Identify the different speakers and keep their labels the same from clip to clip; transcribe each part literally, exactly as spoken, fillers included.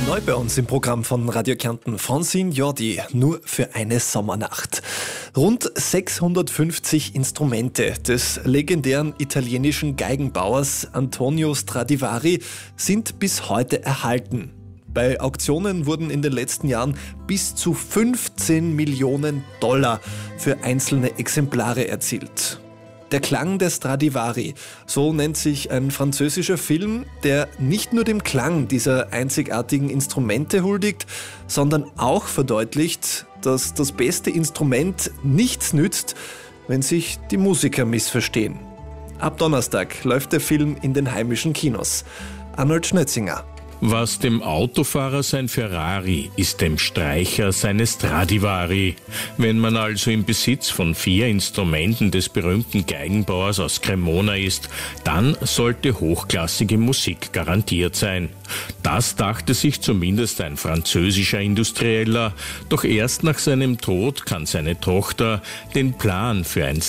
Speaker 1: Neu bei uns im Programm von Radio Kärnten, Francine Jordi, nur für eine Sommernacht. Rund sechshundertfünfzig Instrumente des legendären italienischen Geigenbauers Antonio Stradivari sind bis heute erhalten. Bei Auktionen wurden in den letzten Jahren bis zu fünfzehn Millionen Dollar für einzelne Exemplare erzielt. Der Klang der Stradivari, so nennt sich ein französischer Film, der nicht nur dem Klang dieser einzigartigen Instrumente huldigt, sondern auch verdeutlicht, dass das beste Instrument nichts nützt, wenn sich die Musiker missverstehen. Ab Donnerstag läuft der Film in den heimischen Kinos. Arnold Schnötzinger.
Speaker 2: Was dem Autofahrer sein Ferrari, ist dem Streicher seine Stradivari. Wenn man also im Besitz von vier Instrumenten des berühmten Geigenbauers aus Cremona ist, dann sollte hochklassige Musik garantiert sein. Das dachte sich zumindest ein französischer Industrieller, doch erst nach seinem Tod kann seine Tochter den Plan für ein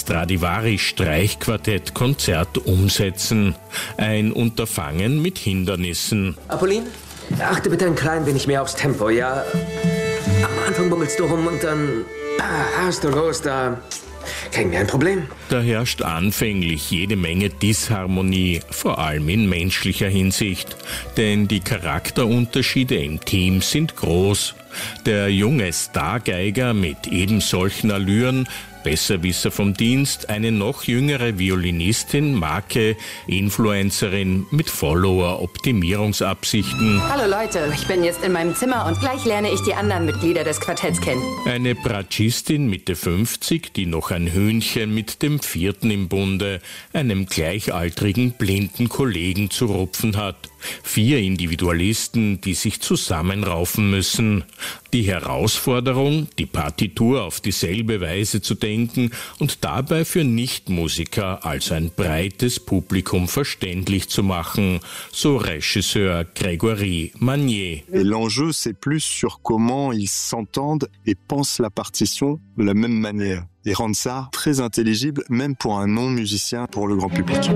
Speaker 2: Stradivari-Streichquartett-Konzert umsetzen. Ein Unterfangen mit Hindernissen.
Speaker 3: Apolline, achte bitte ein klein wenig mehr aufs Tempo, ja? Am Anfang bummelst du rum und dann ah, hast du los, da kriegen wir ein Problem.
Speaker 2: Da herrscht anfänglich jede Menge Disharmonie, vor allem in menschlicher Hinsicht. Denn die Charakterunterschiede im Team sind groß. Der junge Stargeiger mit eben solchen Allüren, Besserwisser vom Dienst, eine noch jüngere Violinistin, Marke, Influencerin mit Follower-Optimierungsabsichten.
Speaker 4: Hallo Leute, ich bin jetzt in meinem Zimmer und gleich lerne ich die anderen Mitglieder des Quartetts kennen.
Speaker 2: Eine Bratschistin Mitte fünfzig, die noch ein Hühnchen mit dem vierten im Bunde, einem gleichaltrigen blinden Kollegen zu rupfen hat. Vier Individualisten, die sich zusammenraufen müssen. Die Herausforderung, die Partitur auf dieselbe Weise zu denken und dabei für Nichtmusiker als ein breites Publikum verständlich zu machen, so Regisseur Grégory Magnier.
Speaker 5: Et l'enjeu, c'est plus sur comment ils s'entendent et pensent la partition de la même manière. Et rendre ça très intelligible, même pour un non-musicien, pour le grand public.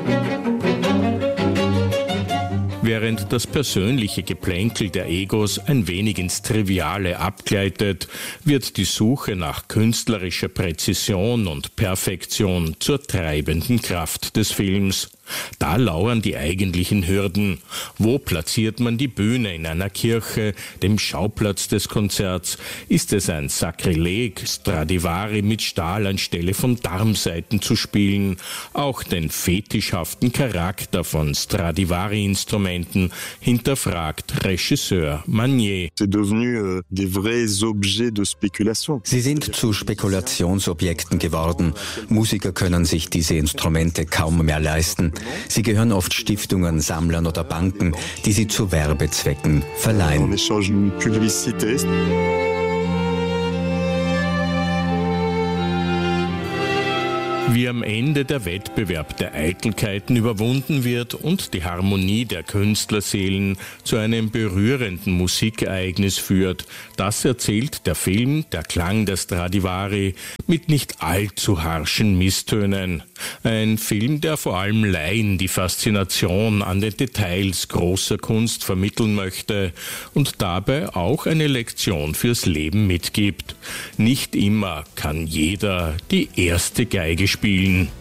Speaker 2: Während das persönliche Geplänkel der Egos ein wenig ins Triviale abgleitet, wird die Suche nach künstlerischer Präzision und Perfektion zur treibenden Kraft des Films. Da lauern die eigentlichen Hürden. Wo platziert man die Bühne in einer Kirche, dem Schauplatz des Konzerts? Ist es ein Sakrileg, Stradivari mit Stahl anstelle von Darmsaiten zu spielen? Auch den fetischhaften Charakter von Stradivari-Instrumenten hinterfragt Regisseur Magnier.
Speaker 5: C'est devenu euh, des vrais objets de spéculation.
Speaker 6: Sie sind zu Spekulationsobjekten geworden. Musiker können sich diese Instrumente kaum mehr leisten. Sie gehören oft Stiftungen, Sammlern oder Banken, die sie zu Werbezwecken verleihen.
Speaker 5: En échange d'une publicité.
Speaker 2: Wie am Ende der Wettbewerb der Eitelkeiten überwunden wird und die Harmonie der Künstlerseelen zu einem berührenden Musikereignis führt, das erzählt der Film Der Klang der Stradivari mit nicht allzu harschen Misstönen. Ein Film, der vor allem Laien die Faszination an den Details großer Kunst vermitteln möchte und dabei auch eine Lektion fürs Leben mitgibt. Nicht immer kann jeder die erste Geige spielen.